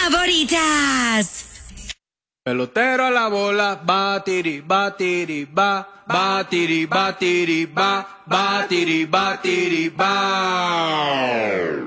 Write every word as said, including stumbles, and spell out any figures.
favoritas. Pelotero a la bola, batiri, batiri, ba, batiri, batiri, ba, batiri, batiri, ba.